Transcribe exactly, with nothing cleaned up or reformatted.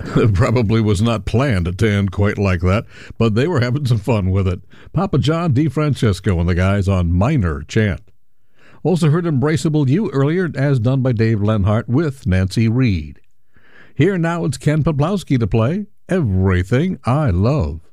It probably was not planned to end quite like that, but they were having some fun with it. Papa John DeFrancesco and the guys on Minor Chant. Also heard Embraceable You earlier, as done by Dave Lenhart with Nancy Reed. Here now it's Ken Poplowski to play Everything I Love.